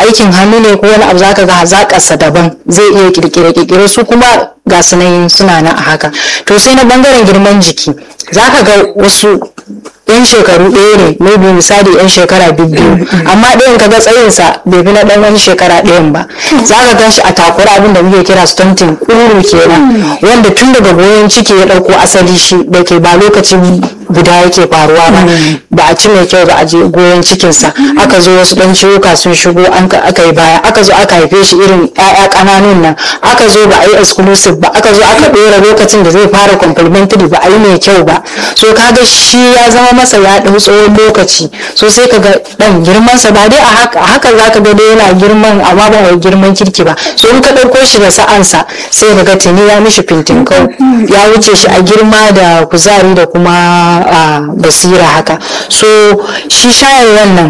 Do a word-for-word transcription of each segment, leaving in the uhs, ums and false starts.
aikin hannu ne ko wani abu zaka ga hazaƙarsa daban zai iya kirkire-kirkire su kuma ga sunayin suna nan a haka. To sai na bangaren girman jiki zaka ga wasu yan shekaru ɗaya ne maybe misali yan shekara biyu amma ɗayan kaga tsayinsa bai fi na ɗan wani shekara ɗayan ba za ka gan shi a takura abin da muke kira stunting ƙuru kenan wanda tun daga goyon ciki ya ɗauko asali shi da ke ba lokacin guda yake faruwa ba ba a ci mai kyau ba a je goyon cikinsa aka zo wasu ɗan ciwuka sun shigo aka yi baya aka zo aka haife shi irin ƴaƴa ƙananun nan aka zo ba a yi exclusive ba aka zo aka ɗora lokacin da zai fara complementary ba a yi mai kyau ba so kaga shi ya zama masa ya ɗau tsawon lokaci so sai ka ga ɗan girmansa ba dai a haka za ka ga dai yana girman amma ba mai girman kirki ba so in ka ɗauko shi da sa'ansa sai ka ga tuni ya mishi fintinkau ya wuce shi a girma da kuzari da kuma basira haka so shi shayarwar nan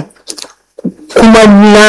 kuma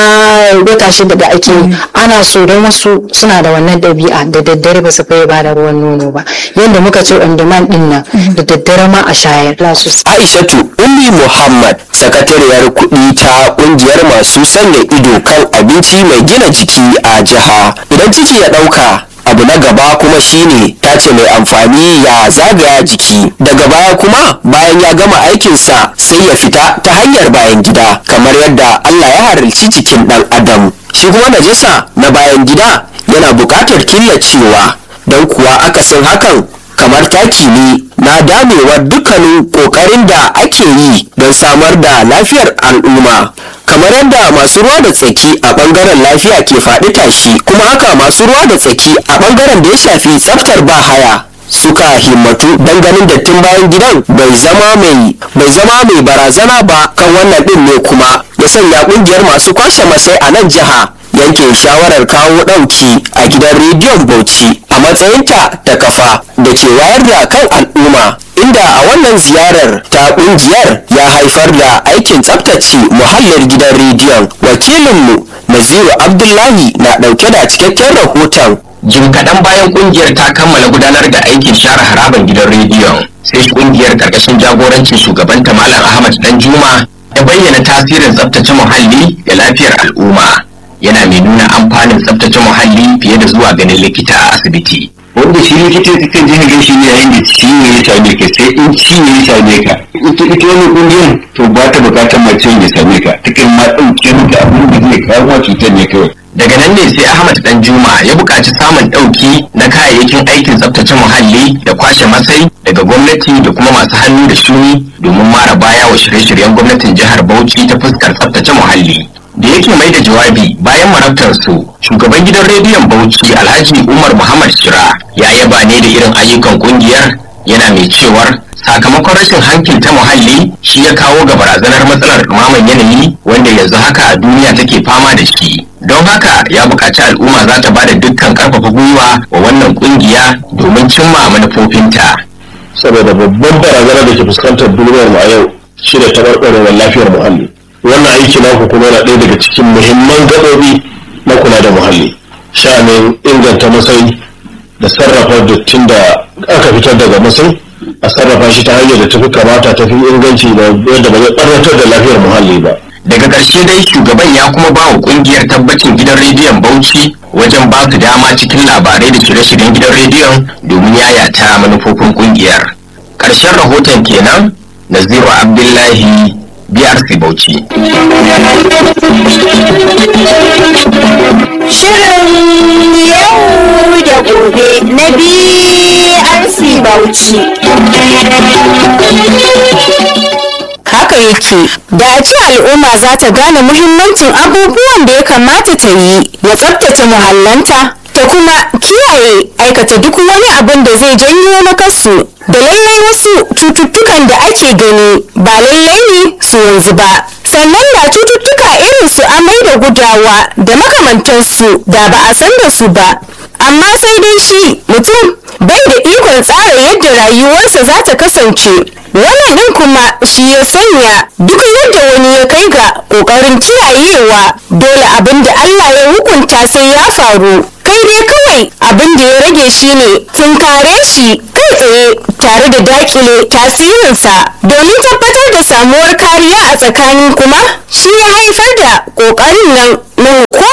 na wata shida da ake ana so don wasu suna da wannan ɗabi'a da daddare ba su faye ba da ruwan nono ba yadda muka ce on demand din nan da daddare ma a shayar lasu. Aishatu Ummi Muhammad sakatariyar kuɗi ta ƙungiyar masu sanya ido kan abinci mai gina jiki a jiha idan ciki ya ɗauka abu na gaba kuma shine tace mai amfani ya zagaya jiki daga baya kuma bayan ya gama aikinsa sai ya fita ta hanyar bayan gida kamar yadda Allah ya halarci jikin ɗan adam shi kuma najasa na bayan gida yana buƙatar killacewa don kuwa akasin hakan kamar taki ne na damewar dukkanin ƙoƙarin da ake yi don samar da lafiyar al'umma kamar yadda masu ruwa da tsaki a bangaren lafiya ke faɗi tashi kuma haka masu ruwa da tsaki a bangaren da ya shafi tsaftar bahaya suka himmatu don ganin dattin bayan gidan bai zama mai bai zama mai barazana ba kan wannan din ne kuma ya sanya kungiyar masu kwashe masai a nan jiha yanke shawarar kawo ɗauki a gidan rediyon Bauchi a matsayinta ta kafa da ke wayar da kan al'umma inda a wannan ziyarar ta kungiyar ya haifar da aikin tsaftace muhallin gidan rediyon wakilinmu Naziru Abdullahi na ɗauke da cikakken rahoton. Jim kaɗan bayan kungiyar ta kammala gudanar da aikin share haraban gidan rediyon sai kungiyar karkashin jagorancin shugabanta Malam Ahmad Danjuma ya bayyana tasirin tsaftace muhalli ga lafiyar al'umma yana mai nuna amfanin tsaftace muhalli fiye da zuwa ganin likita a asibiti. Wanda shi likita cikin jihar shi ne yayin da ciwo ya same ka sai in ciwo ya same ka ita ita wani kungiyar to ba ta bukatar mace ya same ka cikin ma ɗauke maka abin da zai kawo cutar ne kawai. Daga nan ne sai Ahmad Danjuma ya buƙaci samun ɗauki na kayayyakin aikin tsaftace muhalli da kwashe masai daga gwamnati da kuma masu hannu da shuni domin mara baya wa shirye-shiryen gwamnatin jihar Bauchi ta fuskar tsaftace muhalli. Da yake mai da jawabi bayan marabtar su shugaban gidan rediyon Bauchi Alhaji Umar Muhammad Shira ya yaba ne da irin ayyukan kungiyar yana mai cewar sakamakon rashin hankin ta muhalli shi ya kawo ga barazanar matsalar ɗumaman yanayi wanda yanzu haka a duniya take fama da shi don haka ya buƙaci al'umma za ta bada dukkan ƙarfafa gwiwa wa wannan kungiya domin cimma manufofinta saboda babban barazanar da ke fuskantar duniyar mu a yau shi da tabarbarewar lafiyar muhalli wannan aiki na kuma yana ɗaya daga cikin muhimman gaɓoɓi na kula da muhalli sha'anin inganta masai da sarrafa dattin da aka fitar daga masai a sarrafa shi ta hanyar da tafi kamata tafi inganci da yadda ba zai ɓarnatar da lafiyar muhalli ba. Daga ƙarshe dai shugaban ya kuma ba wa ƙungiyar tabbacin gidan rediyon Bauchi wajen ba su dama cikin labarai da shirye-shiryen gidan rediyon domin yayata manufofin ƙungiyar. Ƙarshen rahoton kenan Naziru Abdullahi B R C Bauchi. Shirin yau da gobe na B R C Bauchi. Haka yake, da a ce al'umma za ta gane muhimmancin abubuwan da ya kamata ta yi ya tsabtace muhallanta ta kuma kiyaye aikata duk wani abin da zai janyo nakasu da lallai wasu cututtukan da ake gani ba lallai ne su yanzu ba sannan da cututtuka irin su amai da gudawa da makamantansu da ba a san da su ba amma sai dai shi mutum bai da ikon tsara yadda rayuwarsa za ta kasance wannan din kuma shi ya sanya duk yadda wani ya kai ga kokarin kiyayewa dole abin da Allah ya hukunta sai ya faru kai dai kawai abin da ya rage shi ne tunkare shi kai tsaye tare da dakile tasirinsa domin tabbatar da samuwar kariya a tsakanin kuma shi ya haifar da kokarin nan na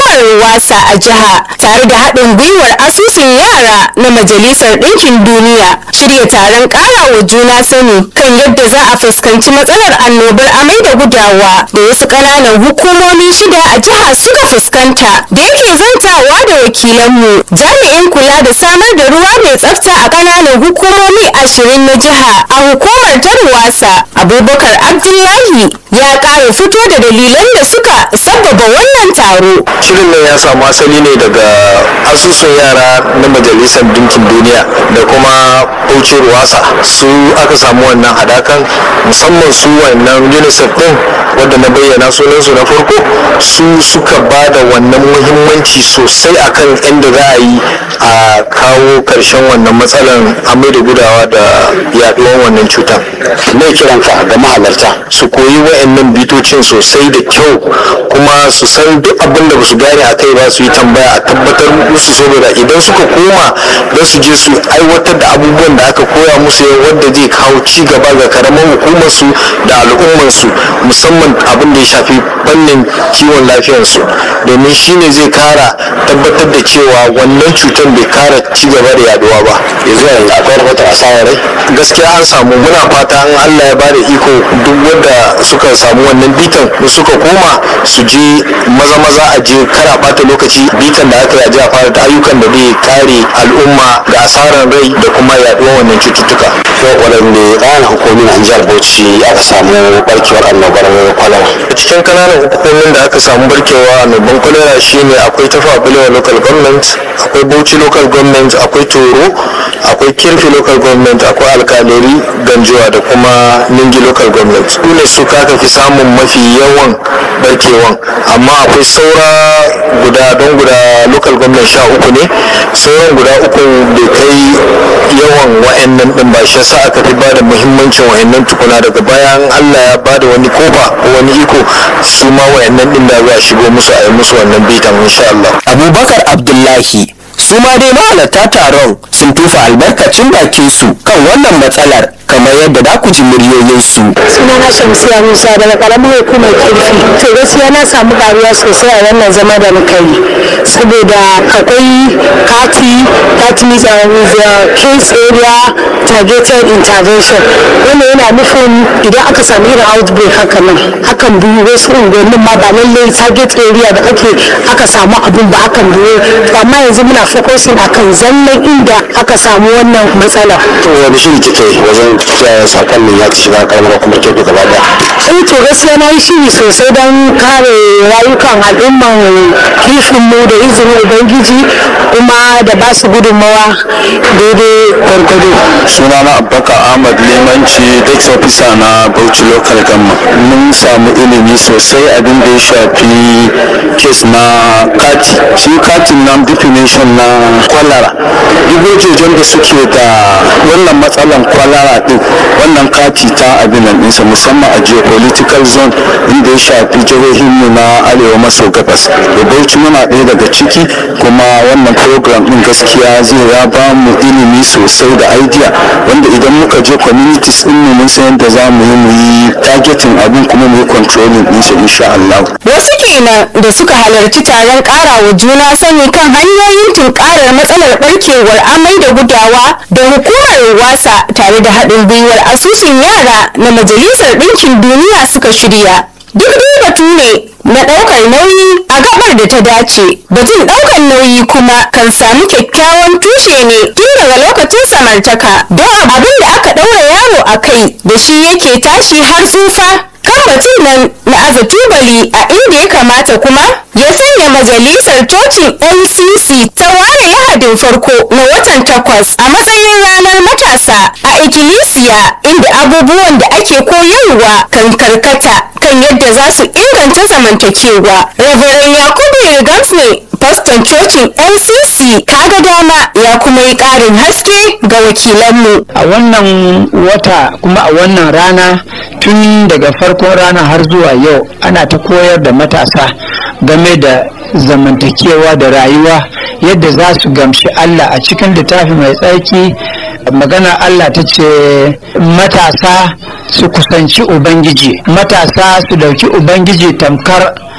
Ruwasa a jiha tare da haɗin gwiwar asusun yara na Majalisar Ɗinkin Duniya shirya taron ƙarawa juna sani kan yadda za a fuskanci matsalar annobar amai da gudawa da wasu ƙananan hukumomi shida a jiha suka fuskanta. Da yake zantawa da wakilanmu, jami'in kula da samar da ruwa mai tsafta a ƙananan hukumomi ashirin na jiha a hukumar ta Ruwasa, Abubakar Abdullahi ya ƙara fito da dalilan da suka sabbaba wannan taro. Shirin nan ya samu asali ne daga asusun yara na Majalisar Dinkin Duniya da kuma Bauchi Ruwasa. Su aka samu wannan hadakan, musamman su wannan UNICEF din wanda na bayyana sunansu na farko, su suka ba da wannan muhimmanci sosai akan inda za a yi a kawo karshen wannan matsalan amai da gudawa da yaduwar wannan cutar. Ne kiranka ga mahalarta su koyi wa'annan bitocin sosai da kyau, kuma su san duk abin da ba su gane a kai ba su yi tambaya a tabbatar musu, saboda idan suka koma don su je su aiwatar da abubuwan da aka koya musu wanda zai kawo ci gaba ga karamar hukumar su da al'ummar su, musamman abin da ya shafi fannin kiwon lafiyar su, domin shine zai kara tabbatar da cewa wannan cutar bai kara ci gaba da yaduwa ba. Yanzu yanzu akwai rahoton asarar rai gaskiya an samu, muna fata an Allah ya bada iko duk wanda suka samu wannan bitan da suka koma su je maza maza a je kara bata lokaci, bitan da aka yaji a fara da ayyukan da zai kare al'umma da asarar rai da kuma yaduwar wannan cututtuka. To waɗanne ƙananan hukumomin a jihar Bauchi aka samu barkewar annobar kwalara? Cikin kananan hukumomin da aka samu barkewa annoban kwalara shine akwai Tafa Balewa local government, akwai Bauchi local government, akwai Toro, akwai Kirfi local government, akwai Alkaleri Ganjuwa da kuma Ningi local government. Su ne suka aka fi samun mafi yawan barkewan, amma akwai saura guda don guda local government sha uku ne, sauran guda uku bai kai yawan wa'annan din ba, shi yasa aka fi bada muhimmancin wa'annan tukuna. Daga bayan Allah ya bada wani kofa ko wani iko, su ma wa'annan din da za a shigo musu a yi musu wannan bitan insha Allah. Abubakar Abdullahi su ma dai mahalarta taron sun tufa albarkacin bakin su kan wannan matsalar, kamar yadda da ku ji muryoyinsu. Suna na Shamsiya Musa daga karamar hukumar Kirfi. To gaskiya na samu karuwa sosai a wannan zama da muka yi, saboda akwai kati kati is a case area targeted intervention. Wannan yana nufin idan aka sami irin outbreak haka nan, hakan bi wasu unguwannin ma ba lallai target area da ake aka samu abin ba, hakan biyo. Amma yanzu muna focusing akan zallan inda aka samu wannan matsala. To wani shiri kike wajen kiyaye sakonnin ya shiga karamar hukumar Kirfi gaba daya? Eh to gaskiya na yi shiri sosai don kare rayukan al'umman Kirfin mu da izinin Ubangiji, kuma da ba su gudunmawa daidai gwargwado. Sunana Abubakar Ahmad Limanci, Dex Officer na Bauchi Local Government. Mun samu ilimi sosai abin da ya shafi kes na kati. Shi katin na definition na kwalara. Duk wajejen da suke da wannan matsalan kwalara din, wannan kati ta abin nan ɗinsa, musamman a geopolitical zone inda ya shafi jihohinmu na arewa maso gabas. Da Bauchi muna ɗaya daga ciki, kuma wannan program ɗin gaskiya zai ya ba mu ilimi sosai da idea, wanda idan muka je communities ɗin mu mun san yadda za mu yi mu yi targeting abin kuma mu yi controlling ɗin shi insha Allah. Wasu kenan da suka halarci taron ƙarawa juna sani kan hanyoyin tunkarar matsalar barkewar amai da gudawa da hukumar Ruwasa tare da haɗin gwiwar asusun yara na Majalisar Ɗinkin Duniya suka shirya. Duk dai batu ne na ɗaukar nauyi a gabar da ta dace. Batun ɗaukar nauyi kuma kan samu kyakkyawan tushe ne tun daga lokacin samartaka, don abin da aka ɗaura yaro a kai da shi yake tashi har tsufa. Kan batun nan na aza tubali a inda ya kamata kuma ya sanya majalisar cocin N C C ta ware lahadin farko na watan takwas a matsayin ranar matasa a ikkilisiya, inda abubuwan da ake koyarwa kan karkata kan yadda za su inganta zamantakewa. Reverend Yakubu Rigamsne, faston cocin N C C kaga dama, ya kuma yi ƙarin haske ga wakilanmu. A wannan wata kuma a wannan rana, tun daga farkon rana har zuwa yau ana ta koyar da matasa game da zamantakewa da rayuwa, yadda za su gamshi Allah a cikin littafi mai tsarki. Magana Allah ta ce matasa su kusanci Ubangiji, matasa su dauki Ubangiji tamkar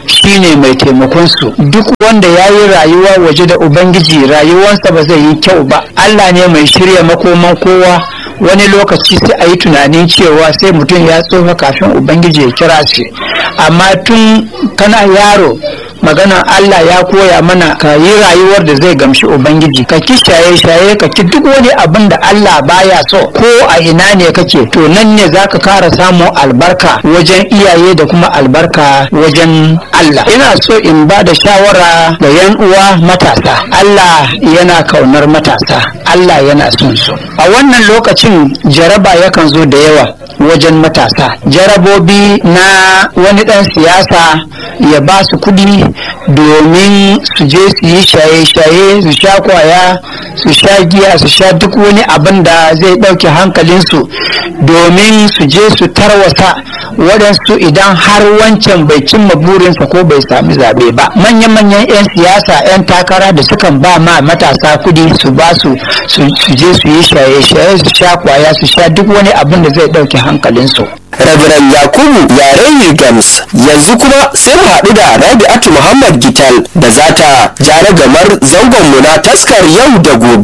shine mai taimakon su. Duk wanda ya yi rayuwa waje da ubangiji rayuwarsa ba zai yi kyau ba. Allah ne mai shirya makoman kowa. Wani lokaci sai a yi tunanin cewa sai mutum ya tsofa kafin ubangiji ya kira shi, amma tun kana yaro maganar Allah ya koya mana ka yi rayuwar da zai gamshi ubangiji, ka ki shaye-shaye, ka ki duk wani abin da Allah baya so, ko a ina ne kake, to nan ne zaka kara samun albarka wajen iyaye da kuma albarka wajen Allah. Ina so in ba da shawara ga yan uwa matasa. Allah yana kaunar matasa, Allah yana son su. A wannan lokacin jaraba yakan zo da yawa wajen matasa. Jarabobi na wani dan siyasa ya ba su kudi domin su je su yi shaye-shaye, su sha kwaya, su sha giya, su sha duk wani abin da zai ɗauke hankalinsu domin su je su tarwasa waɗansu idan har wancan bai cimma burinsa ko bai sami zaɓe ba. Manya-manyan 'yan siyasa 'yan takara da sukan ba ma matasa kudi su ba su su je su yi shaye-shaye, su sha kwaya, su sha duk wani abin da zai ɗauke hankalinsu. Rabiran Yakubu Yaren Gams. Yanzu kuma sai mu haɗu da Rabi'atu Muhammad Gital da za ta jara gamar zangonmu na taskar yau da gobe.